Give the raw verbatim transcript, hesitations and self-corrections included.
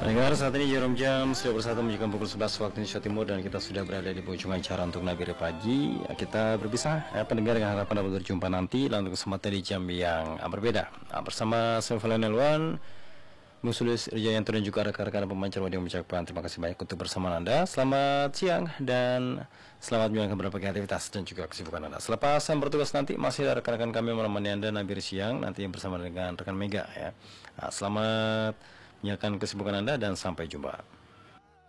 Dengar saat ini jarum jam sudah bersatu menunjukkan pukul sebelas waktu Indonesia Timur dan kita sudah berada di penghujung acara untuk Nabire Pagi. Kita berpisah ya, pendengar dengan harapan dapat berjumpa nanti dalam kesempatan di jam yang berbeda. Nah, bersama saya Valentine One, Musulis Irjayanto dan juga rekan-rekan pemancar radio mengucapkan terima kasih banyak untuk bersama Anda. Selamat siang dan selamat menjalankan berbagai aktivitas dan juga kesibukan Anda. Selepas saya bertugas nanti masih ada rekan-rekan kami menemani Anda Nabire siang nanti yang bersama dengan rekan Mega ya. Nah, selamat menjalankan kesibukan Anda dan sampai jumpa.